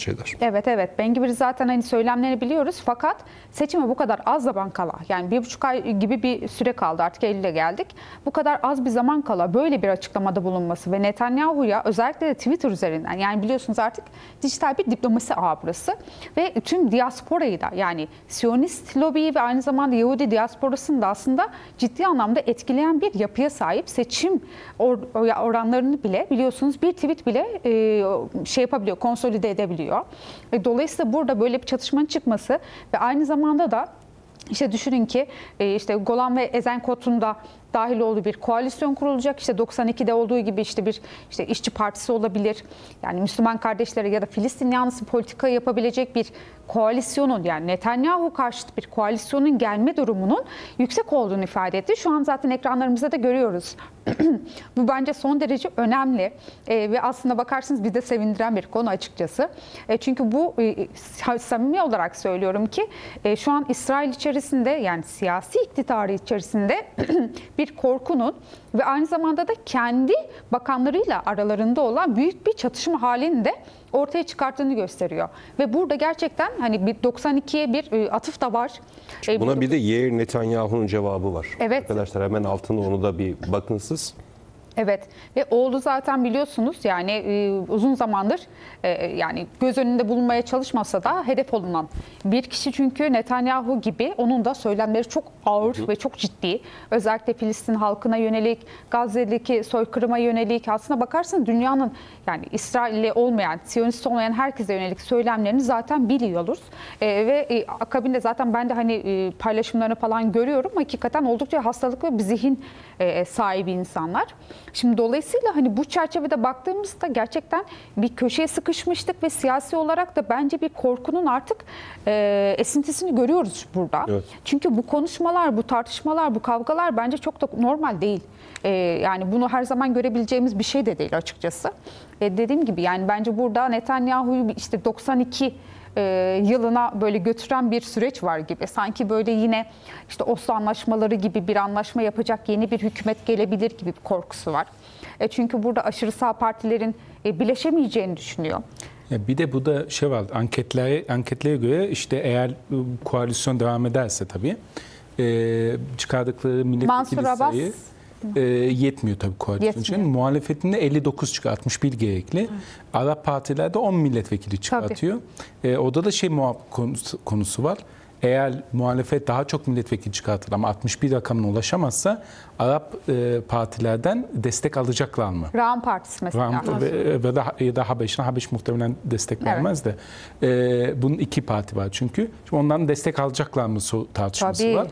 şeyler. Evet, evet. Ben Gvir zaten hani söylemlerini biliyoruz fakat seçime bu kadar az zaman kala, yani 1,5 ay gibi bir süre kaldı, artık Eylül'e geldik. Bu kadar az bir zaman kala böyle bir açıklamada bulunması ve Netanyahu'ya özellikle de Twitter üzerinden, yani biliyorsunuz artık dijital bir diplomasi ağı burası ve tüm diasporayı da, yani Siyonist lobiyi ve aynı zamanda Yahudi diasporasını da aslında ciddi anlamda etkileyen bir yapıya sahip. Seçim oranlarını bile biliyorsunuz bir tweet bile şey yapabiliyor, konsolide edebiliyor. Dolayısıyla burada böyle bir çatışmanın çıkması ve aynı zamanda da işte düşünün ki işte Golan ve Ezenkot'un da dahil olduğu bir koalisyon kurulacak. İşte 92'de olduğu gibi işte bir işçi partisi olabilir. Yani Müslüman kardeşlere ya da Filistin yanlısı politika yapabilecek bir koalisyonun, yani Netanyahu karşıtı bir koalisyonun gelme durumunun yüksek olduğunu ifade etti. Şu an zaten ekranlarımızda da görüyoruz. Bu bence son derece önemli ve aslında bakarsınız bir de sevindiren bir konu açıkçası. Çünkü bu samimi olarak söylüyorum ki şu an İsrail içerisinde, yani siyasi iktidarı içerisinde bir korkunun ve aynı zamanda da kendi bakanlarıyla aralarında olan büyük bir çatışma halini de ortaya çıkarttığını gösteriyor. Ve burada gerçekten hani 92'ye bir atıf da var. Buna bir de Yair Netanyahu'nun cevabı var. Evet. Arkadaşlar hemen altında onu da bir bakın siz. Evet ve oğlu zaten biliyorsunuz yani uzun zamandır yani göz önünde bulunmaya çalışmasa da hedef olunan bir kişi, çünkü Netanyahu gibi onun da söylemleri çok ağır ve çok ciddi. Özellikle Filistin halkına yönelik, Gazze'deki soykırıma yönelik, aslına bakarsanız dünyanın, yani İsrail'li olmayan, Siyonist olmayan herkese yönelik söylemlerini zaten biliyoruz. Ve akabinde zaten ben de hani paylaşımlarını falan görüyorum. Hakikaten oldukça hastalıklı bir zihin sahibi insanlar. Şimdi dolayısıyla hani bu çerçevede baktığımızda gerçekten bir köşeye sıkışmıştık ve siyasi olarak da bence bir korkunun artık esintisini görüyoruz burada. Evet. Çünkü bu konuşmalar, bu tartışmalar, bu kavgalar bence çok da normal değil. Yani bunu her zaman görebileceğimiz bir şey de değil açıkçası. Dediğim gibi yani bence burada Netanyahu'yu işte 92 yılına böyle götüren bir süreç var gibi. Sanki böyle yine işte Oslo anlaşmaları gibi bir anlaşma yapacak yeni bir hükümet gelebilir gibi bir korkusu var. Çünkü burada aşırı sağ partilerin birleşemeyeceğini düşünüyor. Bir de bu da şey var, anketlere göre işte eğer koalisyon devam ederse tabii çıkardıkları milletvekili sayı yetmiyor tabii koalisyon için. Muhalefetinde 59 çıkıyor, 61 gerekli. Arap partilerde 10 milletvekili çıkartıyor. Orada da şey konusu var. Eğer muhalefet daha çok milletvekili çıkartır ama 61 rakamına ulaşamazsa Arap partilerden destek alacaklar mı? Ra'an Partisi mesela. Ya da Habeş muhtemelen destek vermez de. Bunun iki parti var çünkü. Şimdi ondan destek alacaklar mı tartışması var.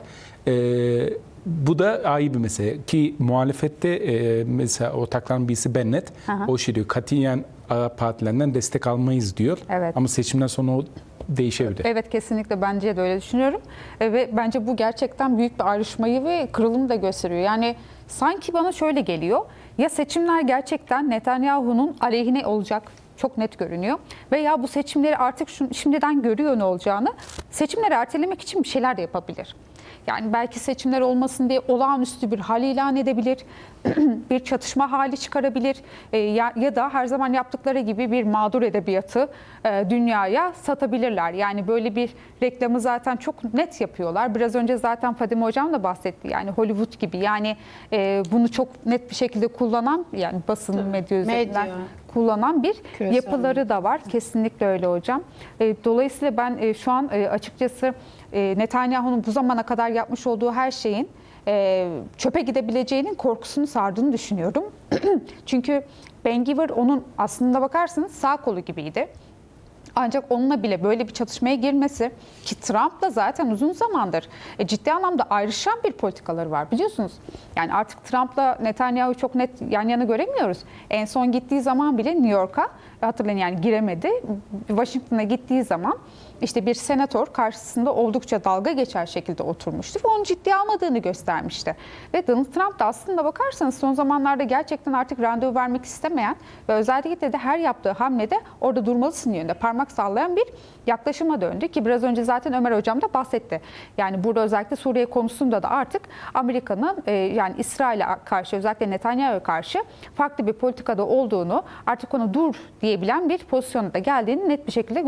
Bu da ayrı bir mesele ki muhalefette mesela ortakların birisi Bennett o şey diyor, katiyen Arap partilerinden destek almayız diyor. Evet. Ama seçimden sonra o değişebilir. Evet, kesinlikle bence de öyle düşünüyorum. Ve bence bu gerçekten büyük bir ayrışmayı ve kırılımı da gösteriyor. Yani sanki bana şöyle geliyor, ya seçimler gerçekten Netanyahu'nun aleyhine olacak, çok net görünüyor. Veya bu seçimleri artık şimdiden görüyor ne olacağını, seçimleri ertelemek için bir şeyler de yapabilir. Yani belki seçimler olmasın diye olağanüstü bir hal ilan edebilir, bir çatışma hali çıkarabilir ya da her zaman yaptıkları gibi bir mağdur edebiyatı dünyaya satabilirler. Yani böyle bir reklamı zaten çok net yapıyorlar. Biraz önce zaten Fadime Hocam da bahsetti. Yani Hollywood gibi, yani bunu çok net bir şekilde kullanan, yani basın medya üzerinden kullanan bir yapıları da var. Kesinlikle öyle hocam. Dolayısıyla ben şu an açıkçası Netanyahu'nun bu zamana kadar yapmış olduğu her şeyin çöpe gidebileceğinin korkusunu sardığını düşünüyorum. Çünkü Ben Gvir onun aslında bakarsanız sağ kolu gibiydi. Ancak onunla bile böyle bir çatışmaya girmesi, ki Trump'la zaten uzun zamandır ciddi anlamda ayrışan bir politikaları var biliyorsunuz. Yani artık Trump'la Netanyahu'yu çok net yan yana göremiyoruz. En son gittiği zaman bile New York'a, hatırlayın yani giremedi. Washington'a gittiği zaman işte bir senatör karşısında oldukça dalga geçer şekilde oturmuştu ve onu ciddiye almadığını göstermişti. Ve Donald Trump da aslında bakarsanız son zamanlarda gerçekten artık randevu vermek istemeyen ve özellikle de her yaptığı hamlede orada durmalısın yönünde parmak sallayan bir yaklaşıma döndü ki biraz önce zaten Ömer Hocam da bahsetti. Yani burada özellikle Suriye konusunda da artık Amerika'nın yani İsrail'e karşı, özellikle Netanyahu'ya karşı farklı bir politikada olduğunu, artık ona dur diyebilen bir pozisyona da geldiğini net bir şekilde